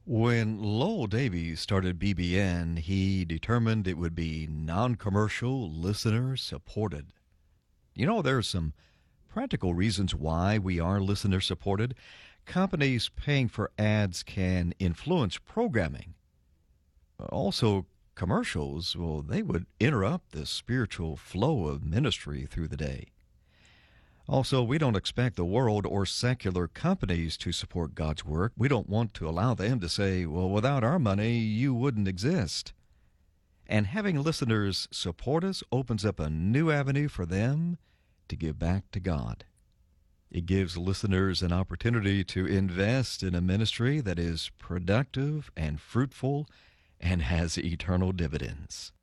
When Lowell Davies started BBN, he determined it would be non commercial, listener supported. There are some practical reasons why we are listener supported. Companies paying for ads can influence programming. Also, commercials, well, they would interrupt the spiritual flow of ministry through the day. Also, we don't expect the world or secular companies to support God's work. We don't want to allow them to say, well, without our money, you wouldn't exist. And having listeners support us opens up a new avenue for them to give back to God. It gives listeners an opportunity to invest in a ministry that is productive and fruitful and has eternal dividends.